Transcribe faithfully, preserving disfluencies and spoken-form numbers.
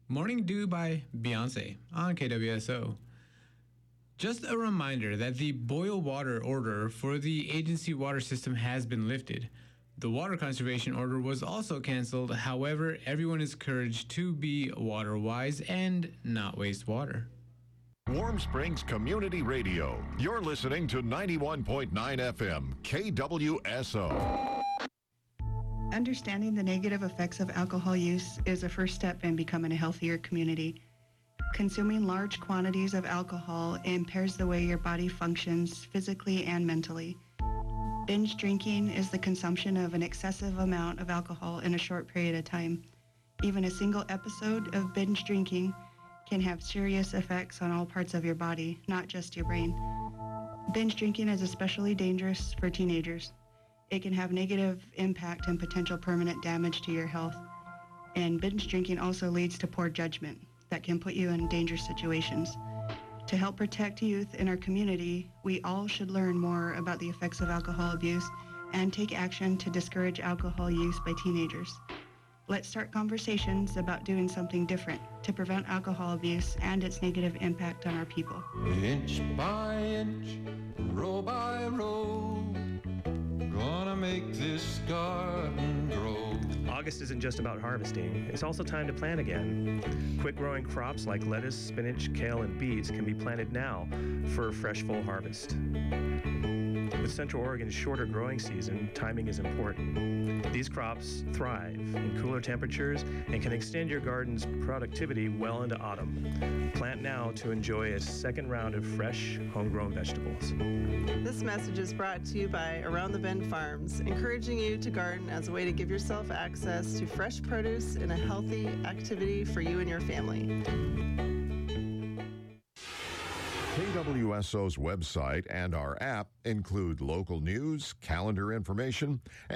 Morning Dew by Beyonce on K W S O. Just a reminder that the boil water order for the agency water system has been lifted. The water conservation order was also canceled. However, everyone is encouraged to be water wise and not waste water. Warm Springs Community Radio. You're listening to ninety-one point nine F M K W S O. Understanding the negative effects of alcohol use is a first step in becoming a healthier community. Consuming large quantities of alcohol impairs the way your body functions physically and mentally. Binge drinking is the consumption of an excessive amount of alcohol in a short period of time. Even a single episode of binge drinking can have serious effects on all parts of your body, not just your brain. Binge drinking is especially dangerous for teenagers. It can have negative impact and potential permanent damage to your health. And binge drinking also leads to poor judgment that can put you in dangerous situations. To help protect youth in our community, we all should learn more about the effects of alcohol abuse and take action to discourage alcohol use by teenagers. Let's start conversations about doing something different to prevent alcohol abuse and its negative impact on our people. Inch by inch, row by row, gonna make this garden grow. August isn't just about harvesting, it's also time to plant again. Quick-growing crops like lettuce, spinach, kale, and beets can be planted now for a fresh, full harvest. With Central Oregon's shorter growing season, timing is important. These crops thrive in cooler temperatures and can extend your garden's productivity well into autumn. Plant now to enjoy a second round of fresh, homegrown vegetables. This message is brought to you by Around the Bend Farms, encouraging you to garden as a way to give yourself access to fresh produce and a healthy activity for you and your family. K W S O's website and our app include local news, calendar information,